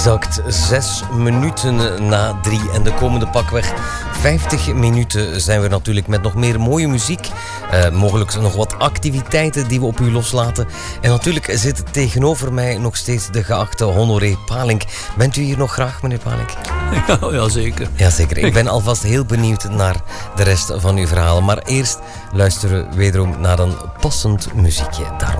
Exact 6 minuten na 3 en de komende pakweg 50 minuten zijn we natuurlijk met nog meer mooie muziek. Mogelijk nog wat activiteiten die we op u loslaten. En natuurlijk zit tegenover mij nog steeds de geachte Honoré Palink. Bent u hier nog graag, meneer Palink? Ja, zeker. Jazeker. Ik ben alvast heel benieuwd naar de rest van uw verhalen. Maar eerst luisteren we wederom naar een passend muziekje daarom.